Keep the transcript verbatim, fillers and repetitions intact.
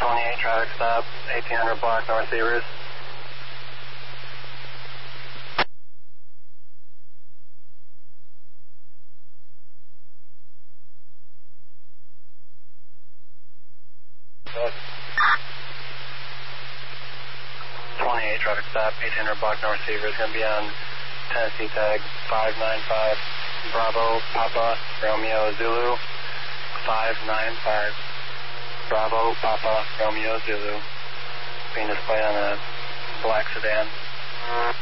twenty-eight, traffic stop, eighteen hundred block, North Beavers. twenty-eight, traffic stop, eighteen hundred block, North Beavers. Going to be on Tennessee tag five nine five, Bravo, Papa, Romeo, Zulu, five nine five. Bravo, Papa, Romeo, Zulu. Being displayed on a black sedan.